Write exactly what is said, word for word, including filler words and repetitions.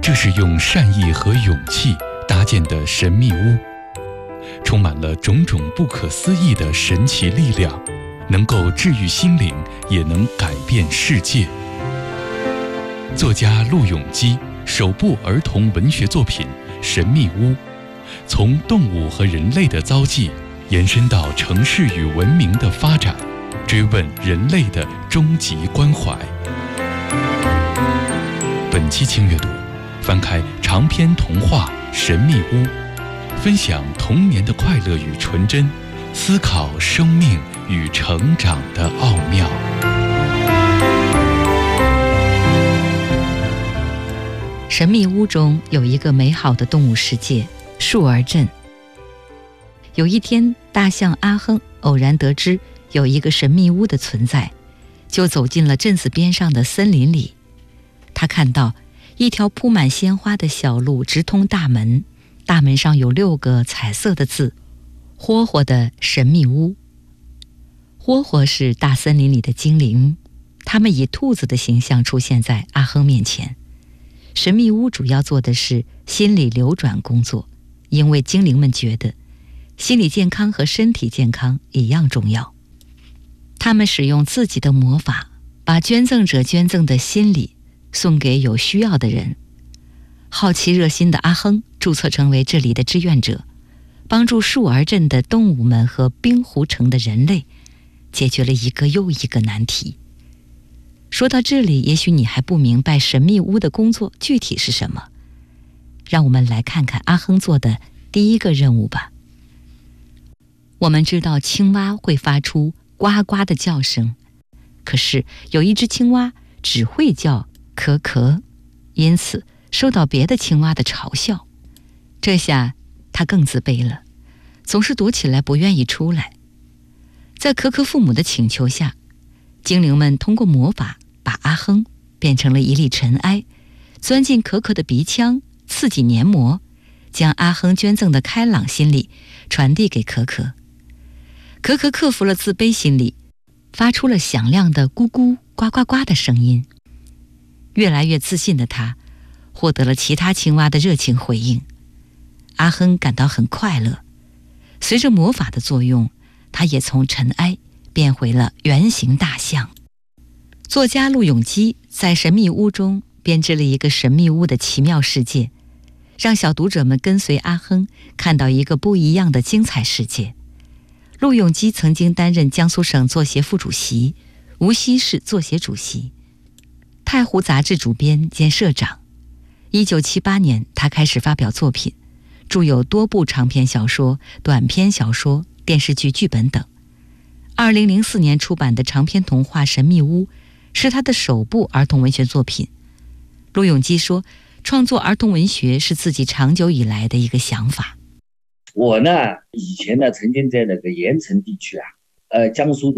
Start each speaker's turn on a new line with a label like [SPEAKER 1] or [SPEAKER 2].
[SPEAKER 1] 这是用善意和勇气搭建的神秘屋，充满了种种不可思议的神奇力量，能够治愈心灵，也能改变世界。作家陆永基首部儿童文学作品《神秘屋》，从动物和人类的遭际延伸到城市与文明的发展，追问人类的终极关怀。本期轻阅读，翻开长篇童话《神秘屋》，分享童年的快乐与纯真，思考生命与成长的奥妙。
[SPEAKER 2] 神秘屋中有一个美好的动物世界——树儿镇。有一天，大象阿亨偶然得知有一个神秘屋的存在，就走进了镇子边上的森林里。他看到一条铺满鲜花的小路直通大门，大门上有六个彩色的字：霍霍的神秘屋。霍霍是大森林里的精灵，他们以兔子的形象出现在阿亨面前。神秘屋主要做的是心理流转工作，因为精灵们觉得心理健康和身体健康一样重要。他们使用自己的魔法，把捐赠者捐赠的心理送给有需要的人。好奇热心的阿亨注册成为这里的志愿者，帮助树儿镇的动物们和冰湖城的人类解决了一个又一个难题。说到这里，也许你还不明白神秘屋的工作具体是什么。让我们来看看阿亨做的第一个任务吧。我们知道青蛙会发出呱呱的叫声，可是有一只青蛙只会叫咳咳，因此受到别的青蛙的嘲笑。这下它更自卑了，总是躲起来不愿意出来。在可可父母的请求下，精灵们通过魔法把阿亨变成了一粒尘埃，钻进可可的鼻腔，刺激黏膜，将阿亨捐赠的开朗心理传递给可可。可可克服了自卑心理，发出了响亮的咕咕呱呱呱的声音。越来越自信的他获得了其他青蛙的热情回应。阿亨感到很快乐，随着魔法的作用，他也从尘埃变回了圆形大象。作家陆永基在神秘屋中编织了一个神秘屋的奇妙世界，让小读者们跟随阿亨看到一个不一样的精彩世界。陆永基曾经担任江苏省作协副主席、无锡市作协主席、太湖杂志主编兼社长。一九七八年，他开始发表作品，著有多部长篇小说、短篇小说、电视剧剧本等。二零零四年出版的长篇童话《神秘屋》是他的首部儿童文学作品。陆永基说，创作儿童文学是自己长久以来的一个想法。
[SPEAKER 3] 我呢，以前呢，曾经在那个盐城地区啊，呃，江苏的